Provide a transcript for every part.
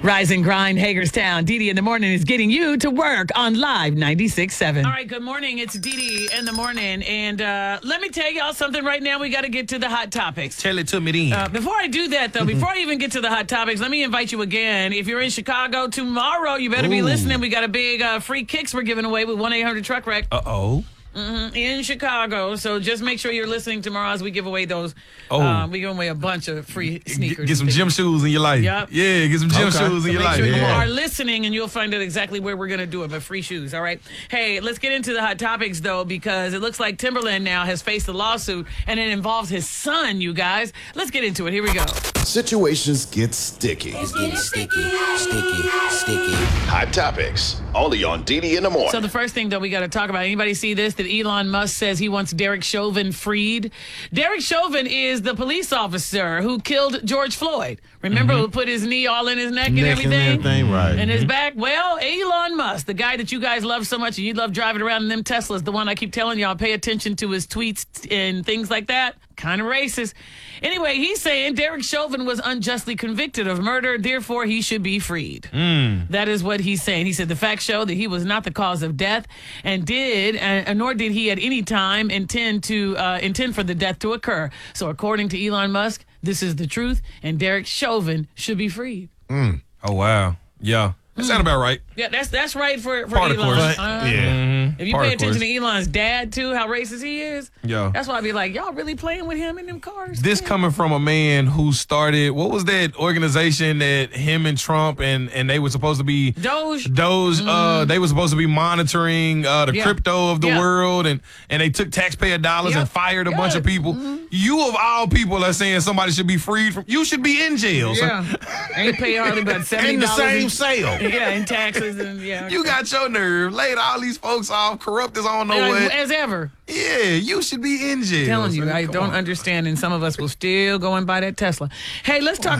Rise and grind, Hagerstown. Dee Dee in the morning is getting you to work on Live 96.7. All right, good morning. It's Dee Dee in the morning. And let me tell y'all something right now. We got to get to the hot topics. Tell it to me then. Before I do that, though, before I even get to the hot topics, let me invite you again. If you're in Chicago tomorrow, you better be listening. We got a big free kicks we're giving away with 1-800-TRUCK-WRECK. Uh-oh. In Chicago. So just make sure you're listening tomorrow as we give away those. We give away a bunch of free sneakers. Get some gym shoes in your life. Yep. Yeah, get some gym shoes in your life. Make sure you are listening and you'll find out exactly where we're going to do it, but free shoes, all right? Hey, let's get into the hot topics, though, because it looks like Timberland now has faced a lawsuit, and it involves his son, you guys. Let's get into it. Here we go. Situations get sticky. It's getting sticky. Sticky. Hot topics, only on Dee Dee in the morning. So the first thing that we got to talk about, anybody see this? That Elon Musk says he wants Derek Chauvin freed. Derek Chauvin is the police officer who killed George Floyd. Remember, who put his knee all in his neck and everything? Right. And his back. Well, Elon Musk, the guy that you guys love so much and you love driving around in them Teslas, the one I keep telling y'all, pay attention to his tweets and things like that. Kind of racist. Anyway, he's saying Derek Chauvin was unjustly convicted of murder, therefore he should be freed. That is what he's saying. He said the facts show that he was not the cause of death and nor did he at any time intend for the death to occur. So according to Elon Musk, this is the truth, and Derek Chauvin should be freed. Oh, wow. Yeah. That sounds about right. Yeah, that's right for Part of Elon. course. If you pay attention to Elon's dad, too, how racist he is, Yeah. that's why I be like, y'all really playing with him in them cars? This coming from a man who started, what was that organization that him and Trump and they were supposed to be Doge. They were supposed to be monitoring the crypto of the world, and they took taxpayer dollars and fired a bunch of people. You of all people are saying somebody should be freed from, you should be in jail. Yeah. Ain't pay hardly about $70. In the same sale. Yeah, in taxes and You got your nerve. Laid all these folks off, corrupt as I don't know what. As ever. Yeah, you should be in jail. Telling you, I don't understand, and some of us will still go and buy that Tesla. Hey, let's talk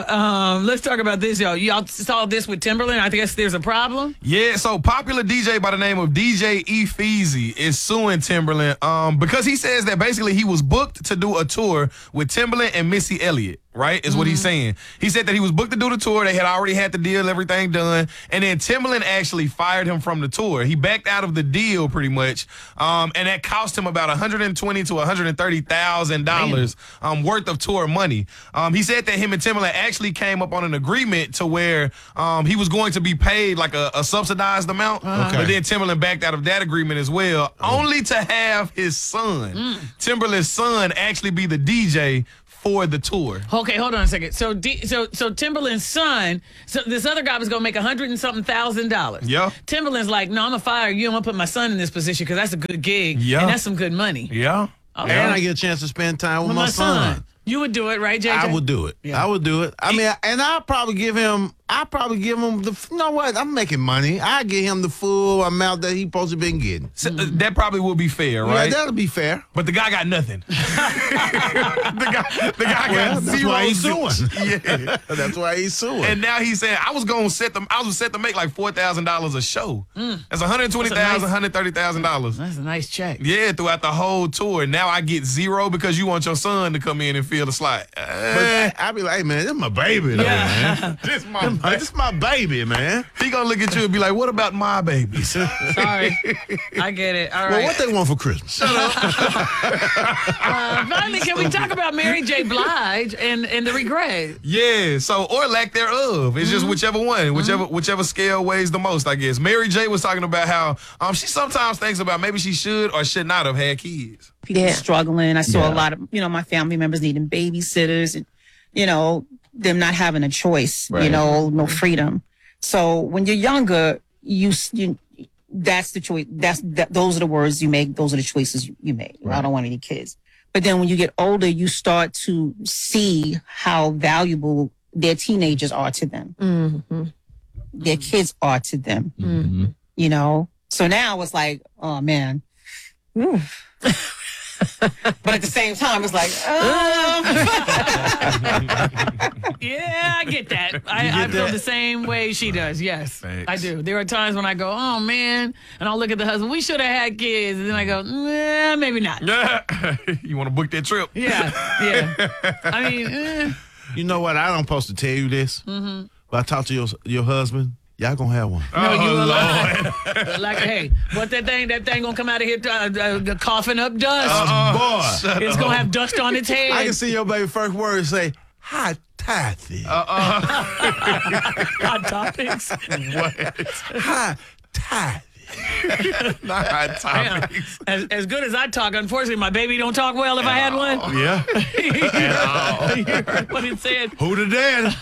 about this, y'all. Y'all saw this with Timberland. I guess there's a problem. Yeah, so popular DJ by the name of DJ Efeezy is suing Timberland because he says that basically he was booked to do a tour with Timberland and Missy Elliott. Right, is what he's saying. He said that he was booked to do the tour. They had already had the deal, everything done. And then Timberland actually fired him from the tour. He backed out of the deal pretty much. And that cost him about $120,000 to $130,000 worth of tour money. He said that him and Timberland actually came up on an agreement to where he was going to be paid like a subsidized amount. But then Timberland backed out of that agreement as well, only to have his son, Timberland's son, actually be the DJ for the tour. Okay, hold on a second. So Timberland's son, so this other guy was gonna make $100,000. Yeah. Timberland's like, no, I'm gonna fire you. I'm gonna put my son in this position because that's a good gig. Yeah. And that's some good money. Yeah. Okay. And I get a chance to spend time with my son. You would do it, right, JJ? I would do it. Yeah. I would do it. I mean, and I'll probably give him the, you know what? I'm making money. I give him the full amount that he supposed to been getting. So, that probably will be fair, right? Yeah, that'll be fair. But the guy got nothing. the guy got that's zero. why he's suing. Yeah. That's why he's suing. And now he's saying, I was set to make like $4,000 a show. That's $120,000, $130,000. That's a nice check. Yeah, throughout the whole tour. Now I get zero because you want your son to come in and fill the slot. But I be like, hey, man, this is my baby, though, man. This is my baby, man. He gonna look at you and be like, what about my babies? Sorry. I get it. All right. Well, what they want for Christmas? Shut up. Finally, can we talk about Mary J. Blige and the regret? Yeah, so, or lack thereof. It's just whichever one, whichever scale weighs the most, I guess. Mary J. was talking about how she sometimes thinks about maybe she should or should not have had kids. People struggling. I saw a lot of, my family members needing babysitters and, them not having a choice, no freedom. So when you're younger, that's the choice. Those are the words you make. Those are the choices you make. Right. I don't want any kids. But then when you get older, you start to see how valuable their teenagers are to them. Mm-hmm. Their kids are to them. Mm-hmm. So now it's like, oh man. But at the same time, it's like, yeah, I get that. I feel the same way she does. Yes, Thanks. I do. There are times when I go, oh man, and I'll look at the husband. We should have had kids, and then I go, maybe not. You want to book that trip? Yeah. I mean, You know what? I don't supposed to tell you this. Mm-hmm. But I talk to your husband. Y'all gonna have one. No, you alive. Like, hey, what that thing gonna come out of here coughing up dust. Boy, It's gonna have dust on its head. I can see your baby first word say, "Hi, Tathy." Hot topics. Hi, Tathy. Not hot topics. As good as I talk, unfortunately, my baby don't talk well if I had one. Yeah. You heard what it said. Who the daddy?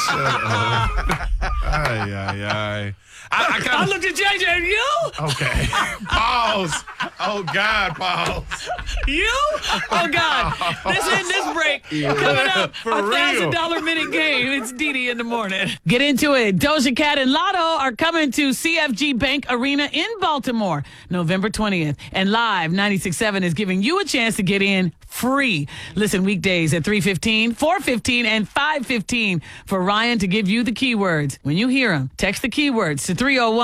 Ay. I looked at JJ and you? Okay. Pause. Oh, God, pause. You? Oh, God. Let's end this break. Coming up, $1,000 minute game. It's Didi in the morning. Get into it. Doja Cat and Lotto are coming to CFG Bank Arena in Baltimore, November 20th. And Live 96.7 is giving you a chance to get in free. Listen weekdays at 3:15, 4:15, and 5:15 for Ryan to give you the keywords. When you hear them, text the keywords to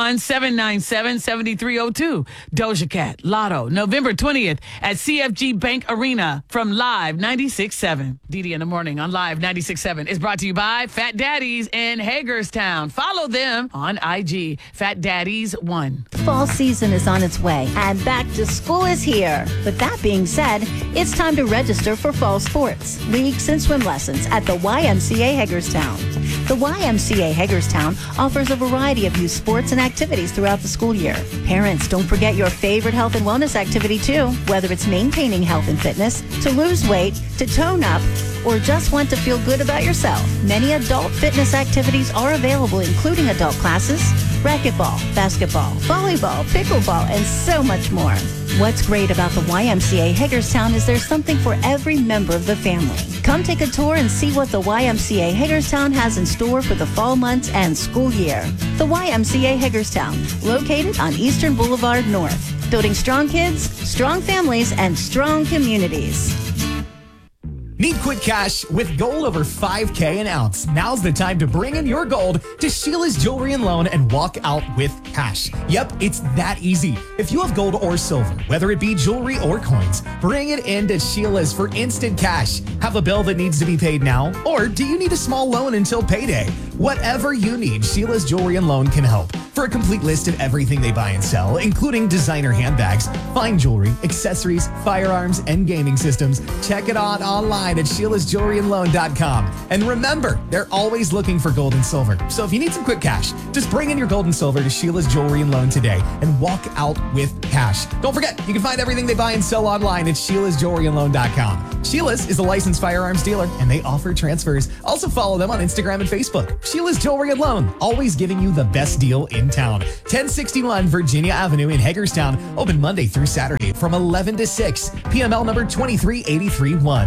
301-797-7302. Doja Cat, Lotto, November 20th at CFG Bank Arena from Live 96.7. Didi in the morning on Live 96.7 is brought to you by Fat Daddies in Hagerstown. Follow them on IG, Fat Daddies 1. Fall season is on its way, and back to school is here. But that being said, it's time to register for fall sports, leagues, and swim lessons at the YMCA Hagerstown. The YMCA Hagerstown offers a variety of youth sports and activities throughout the school year. Parents, don't forget your favorite health and wellness activity too, whether it's maintaining health and fitness, to lose weight, to tone up, or just want to feel good about yourself. Many adult fitness activities are available, including adult classes, racquetball, basketball, volleyball, pickleball, and so much more. What's great about the YMCA Hagerstown is there's something for every member of the family. Come take a tour and see what the YMCA Hagerstown has in store for the fall months and school year. The YMCA Hagerstown, located on Eastern Boulevard North, building strong kids, strong families, and strong communities. Need quick cash with gold over $5K an ounce? Now's the time to bring in your gold to Sheila's Jewelry and Loan and walk out with cash. Yep, it's that easy. If you have gold or silver, whether it be jewelry or coins, bring it into Sheila's for instant cash. Have a bill that needs to be paid now? Or do you need a small loan until payday? Whatever you need, Sheila's Jewelry and Loan can help. For a complete list of everything they buy and sell, including designer handbags, fine jewelry, accessories, firearms, and gaming systems, check it out online at Sheila's.jewelryandloan.com. And remember, they're always looking for gold and silver. So if you need some quick cash, just bring in your gold and silver to Sheila's Jewelry and Loan today and walk out with cash. Don't forget, you can find everything they buy and sell online at Sheila's.jewelryandloan.com. Sheila's is a licensed firearms dealer, and they offer transfers. Also follow them on Instagram and Facebook. Sheila's Jewelry and Loan, always giving you the best deal in town. 1061 Virginia Avenue in Hagerstown, open Monday through Saturday from 11 to 6. PML number 23831.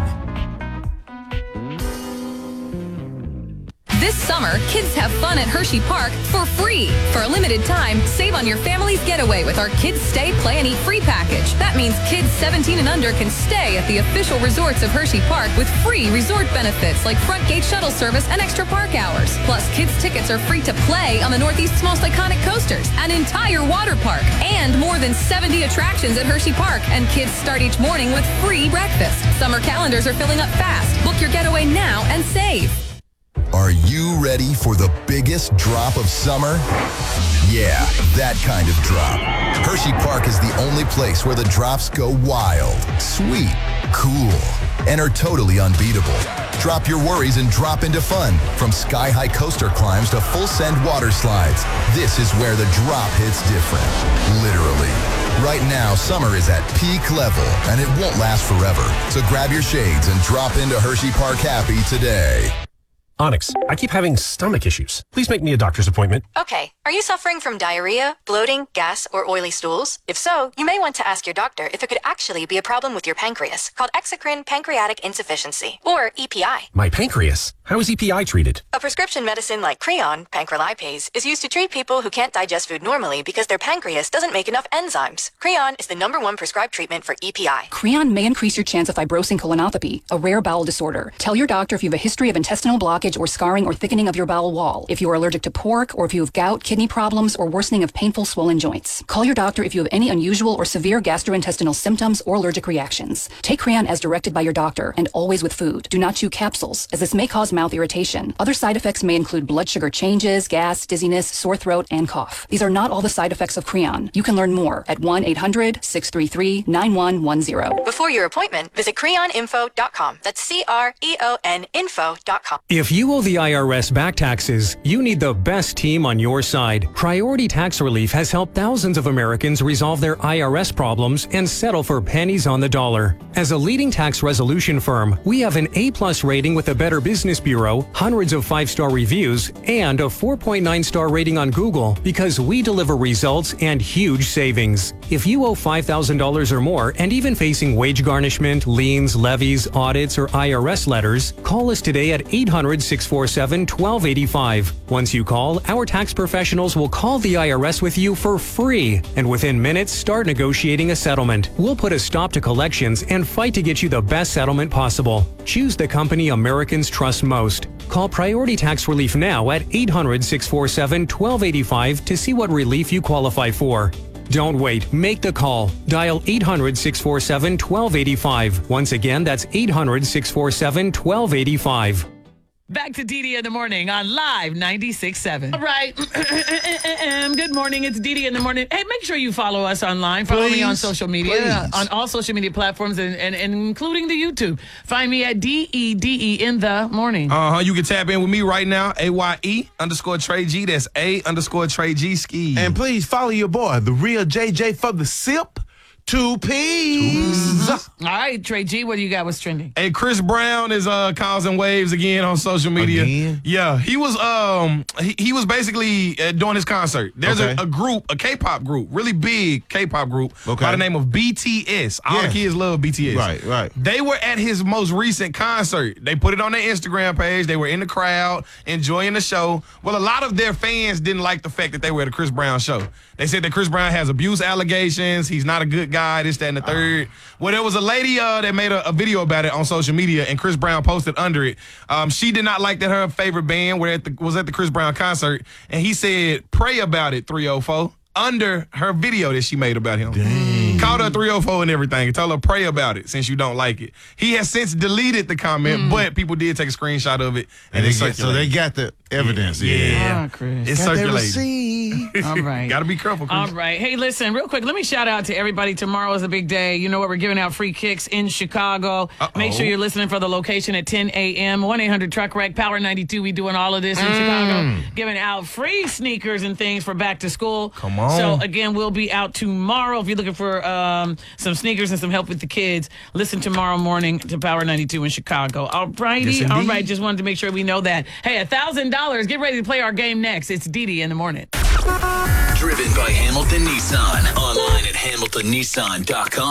This summer, kids have fun at Hershey Park for free. For a limited time, save on your family's getaway with our Kids Stay, Play, and Eat free package. That means kids 17 and under can stay at the official resorts of Hershey Park with free resort benefits like front gate shuttle service and extra park hours. Plus, kids' tickets are free to play on the Northeast's most iconic coasters, an entire water park, and more than 70 attractions at Hershey Park. And kids start each morning with free breakfast. Summer calendars are filling up fast. Book your getaway now and save. Are you ready for the biggest drop of summer? Yeah, that kind of drop. Hershey Park is the only place where the drops go wild, sweet, cool, and are totally unbeatable. Drop your worries and drop into fun. From sky-high coaster climbs to full-send water slides, this is where the drop hits different. Literally. Right now, summer is at peak level, and it won't last forever. So grab your shades and drop into Hershey Park Happy today. Onyx, I keep having stomach issues. Please make me a doctor's appointment. Okay. Are you suffering from diarrhea, bloating, gas, or oily stools? If so, you may want to ask your doctor if it could actually be a problem with your pancreas, called exocrine pancreatic insufficiency, or EPI. My pancreas? How is EPI treated? A prescription medicine like Creon, pancrelipase, is used to treat people who can't digest food normally because their pancreas doesn't make enough enzymes. Creon is the #1 prescribed treatment for EPI. Creon may increase your chance of fibrosing colonopathy, a rare bowel disorder. Tell your doctor if you have a history of intestinal blockage blockage or scarring or thickening of your bowel wall, if you are allergic to pork, or if you have gout, kidney problems, or worsening of painful swollen joints. Call your doctor if you have any unusual or severe gastrointestinal symptoms or allergic reactions. Take Creon as directed by your doctor and always with food. Do not chew capsules, as this may cause mouth irritation. Other side effects may include blood sugar changes, gas, dizziness, sore throat, and cough. These are not all the side effects of Creon. You can learn more at 1-800-633-9110. Before your appointment, visit creoninfo.com. That's CREON info.com. If you owe the IRS back taxes, you need the best team on your side. Priority Tax Relief has helped thousands of Americans resolve their IRS problems and settle for pennies on the dollar. As a leading tax resolution firm, we have an A+ rating with the Better Business Bureau, hundreds of 5-star reviews, and a 4.9-star rating on Google because we deliver results and huge savings. If you owe $5,000 or more and even facing wage garnishment, liens, levies, audits, or IRS letters, call us today at 800-647-1285. Once you call, our tax professionals will call the IRS with you for free, and within minutes, start negotiating a settlement. We'll put a stop to collections and fight to get you the best settlement possible. Choose the company Americans trust most. Call Priority Tax Relief now at 800-647-1285 to see what relief you qualify for. Don't wait. Make the call. Dial 800-647-1285. Once again, that's 800-647-1285. Back to DD in the morning on Live 96.7. All right. Good morning. It's DD in the morning. Hey, make sure you follow us online. Follow me on social media, on all social media platforms, and including the YouTube. Find me at DEDE in the morning. You can tap in with me right now, AYE_Trey G. That's A_Trey G Ski. And please follow your boy, the real JJ for the sip. 2 P's. All right, Trey G, what do you got? What's trending? Hey, Chris Brown is causing waves again on social media. Again? Yeah, he was he was basically doing his concert. There's a group, a K-pop group, really big K-pop group by the name of BTS. All the kids love BTS. Right. They were at his most recent concert. They put it on their Instagram page. They were in the crowd enjoying the show. Well, a lot of their fans didn't like the fact that they were at a Chris Brown show. They said that Chris Brown has abuse allegations. He's not a good guy, this, that, and the third. Well, there was a lady that made a video about it on social media, and Chris Brown posted under it. She did not like that her favorite band was at the Chris Brown concert, and he said, "Pray about it, 304." Under her video that she made about him. Dang. Called her 304 and everything and told her pray about it since you don't like it. He has since deleted the comment, but people did take a screenshot of it. And so they got the evidence. Yeah. Oh, Chris. It's circulating. All right. Got to be careful, Chris. All right. Hey, listen, real quick, let me shout out to everybody. Tomorrow is a big day. You know what? We're giving out free kicks in Chicago. Make sure you're listening for the location at 10 a.m. 1-800-TRUCK-WRECK, Power 92. We doing all of this in Chicago. Giving out free sneakers and things for back to school. Come on. So, again, we'll be out tomorrow. If you're looking for some sneakers and some help with the kids, listen tomorrow morning to Power 92 in Chicago. All righty. Yes, all right. Just wanted to make sure we know that. Hey, $1,000. Get ready to play our game next. It's DD in the morning. Driven by Hamilton Nissan. Online at HamiltonNissan.com.